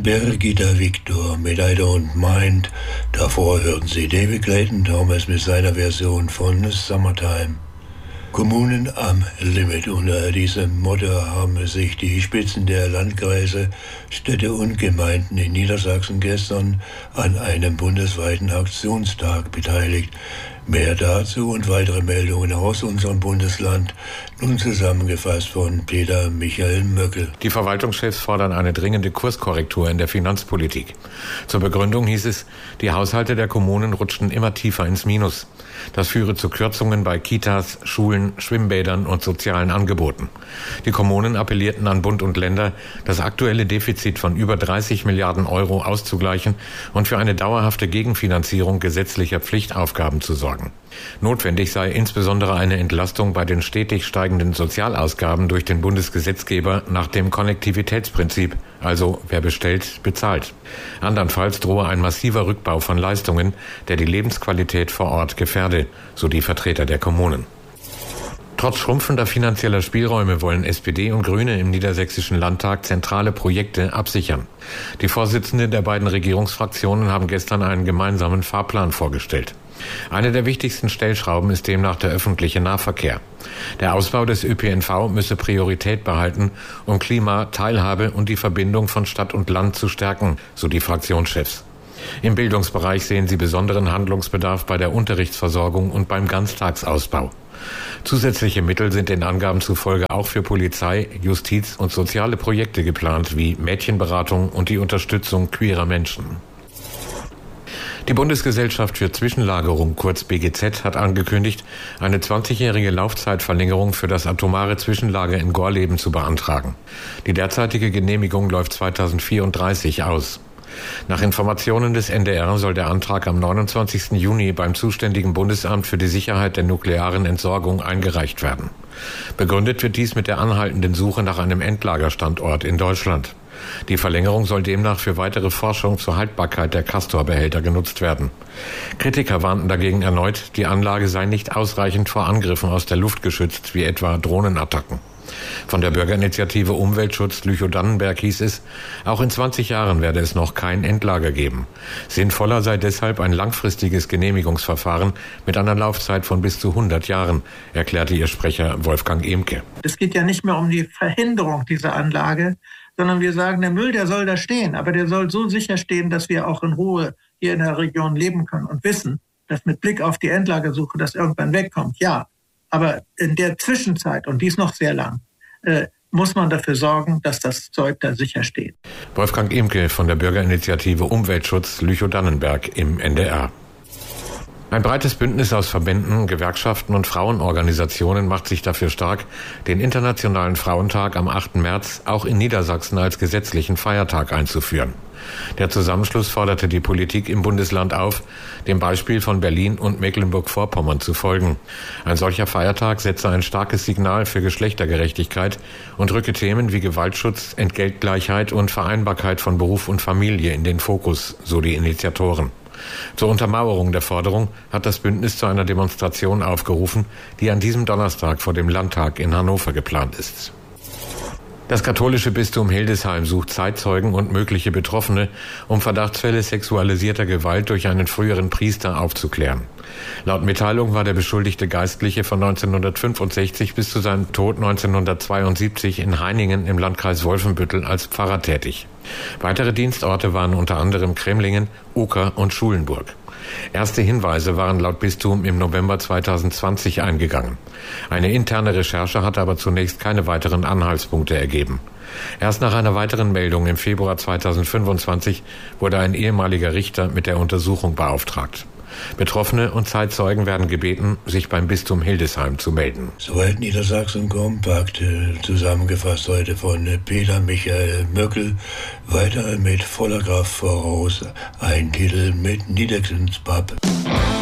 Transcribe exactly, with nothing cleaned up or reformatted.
Birgitta Victor mit I Don't Mind. Davor hörten Sie David Clayton Thomas mit seiner Version von Summertime. Kommunen am Limit. Unter diesem Motto haben sich die Spitzen der Landkreise, Städte und Gemeinden in Niedersachsen gestern an einem bundesweiten Aktionstag beteiligt. Mehr dazu und weitere Meldungen aus unserem Bundesland, nun zusammengefasst von Peter Michael Möckel. Die Verwaltungschefs fordern eine dringende Kurskorrektur in der Finanzpolitik. Zur Begründung hieß es, die Haushalte der Kommunen rutschten immer tiefer ins Minus. Das führe zu Kürzungen bei Kitas, Schulen, Schwimmbädern und sozialen Angeboten. Die Kommunen appellierten an Bund und Länder, das aktuelle Defizit von über dreißig Milliarden Euro auszugleichen und für eine dauerhafte Gegenfinanzierung gesetzlicher Pflichtaufgaben zu sorgen. Notwendig sei insbesondere eine Entlastung bei den stetig steigenden Sozialausgaben durch den Bundesgesetzgeber nach dem Konnektivitätsprinzip, also wer bestellt, bezahlt. Andernfalls drohe ein massiver Rückbau von Leistungen, der die Lebensqualität vor Ort gefährde, so die Vertreter der Kommunen. Trotz schrumpfender finanzieller Spielräume wollen S P D und Grüne im Niedersächsischen Landtag zentrale Projekte absichern. Die Vorsitzenden der beiden Regierungsfraktionen haben gestern einen gemeinsamen Fahrplan vorgestellt. Eine der wichtigsten Stellschrauben ist demnach der öffentliche Nahverkehr. Der Ausbau des Ö P N V müsse Priorität behalten, um Klima, Teilhabe und die Verbindung von Stadt und Land zu stärken, so die Fraktionschefs. Im Bildungsbereich sehen sie besonderen Handlungsbedarf bei der Unterrichtsversorgung und beim Ganztagsausbau. Zusätzliche Mittel sind den Angaben zufolge auch für Polizei, Justiz und soziale Projekte geplant, wie Mädchenberatung und die Unterstützung queerer Menschen. Die Bundesgesellschaft für Zwischenlagerung, kurz B G Z, hat angekündigt, eine zwanzigjährige Laufzeitverlängerung für das atomare Zwischenlager in Gorleben zu beantragen. Die derzeitige Genehmigung läuft zweitausendvierunddreißig aus. Nach Informationen des N D R soll der Antrag am neunundzwanzigsten Juni beim zuständigen Bundesamt für die Sicherheit der nuklearen Entsorgung eingereicht werden. Begründet wird dies mit der anhaltenden Suche nach einem Endlagerstandort in Deutschland. Die Verlängerung soll demnach für weitere Forschung zur Haltbarkeit der Castor-Behälter genutzt werden. Kritiker warnten dagegen erneut, die Anlage sei nicht ausreichend vor Angriffen aus der Luft geschützt, wie etwa Drohnenattacken. Von der Bürgerinitiative Umweltschutz Lüchow-Dannenberg hieß es, auch in zwanzig Jahren werde es noch kein Endlager geben. Sinnvoller sei deshalb ein langfristiges Genehmigungsverfahren mit einer Laufzeit von bis zu hundert Jahren, erklärte ihr Sprecher Wolfgang Emke. Es geht ja nicht mehr um die Verhinderung dieser Anlage, sondern wir sagen, der Müll, der soll da stehen, aber der soll so sicher stehen, dass wir auch in Ruhe hier in der Region leben können und wissen, dass mit Blick auf die Endlagersuche das irgendwann wegkommt. Ja, aber in der Zwischenzeit, und die ist noch sehr lang, äh, muss man dafür sorgen, dass das Zeug da sicher steht. Wolfgang Emke von der Bürgerinitiative Umweltschutz Lüchow-Dannenberg im N D R. Ein breites Bündnis aus Verbänden, Gewerkschaften und Frauenorganisationen macht sich dafür stark, den Internationalen Frauentag am achten März auch in Niedersachsen als gesetzlichen Feiertag einzuführen. Der Zusammenschluss forderte die Politik im Bundesland auf, dem Beispiel von Berlin und Mecklenburg-Vorpommern zu folgen. Ein solcher Feiertag setze ein starkes Signal für Geschlechtergerechtigkeit und rücke Themen wie Gewaltschutz, Entgeltgleichheit und Vereinbarkeit von Beruf und Familie in den Fokus, so die Initiatoren. Zur Untermauerung der Forderung hat das Bündnis zu einer Demonstration aufgerufen, die an diesem Donnerstag vor dem Landtag in Hannover geplant ist. Das katholische Bistum Hildesheim sucht Zeitzeugen und mögliche Betroffene, um Verdachtsfälle sexualisierter Gewalt durch einen früheren Priester aufzuklären. Laut Mitteilung war der beschuldigte Geistliche von neunzehnhundertfünfundsechzig bis zu seinem Tod neunzehnhundertzweiundsiebzig in Heiningen im Landkreis Wolfenbüttel als Pfarrer tätig. Weitere Dienstorte waren unter anderem Cremlingen, Uker und Schulenburg. Erste Hinweise waren laut Bistum im November zweitausendzwanzig eingegangen. Eine interne Recherche hatte aber zunächst keine weiteren Anhaltspunkte ergeben. Erst nach einer weiteren Meldung im Februar zweitausendfünfundzwanzig wurde ein ehemaliger Richter mit der Untersuchung beauftragt. Betroffene und Zeitzeugen werden gebeten, sich beim Bistum Hildesheim zu melden. Soweit Niedersachsen kompakt, zusammengefasst heute von Peter Michael Möckel. Weiter mit voller Kraft voraus, ein Titel mit Niedersachsens Pub.